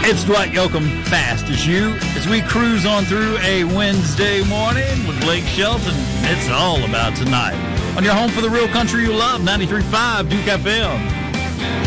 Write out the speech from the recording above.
It's Dwight Yoakam, fast as you, as we cruise on through a Wednesday morning with Blake Shelton. It's all about tonight. On your home for the real country you love, 93.5 Duke FM.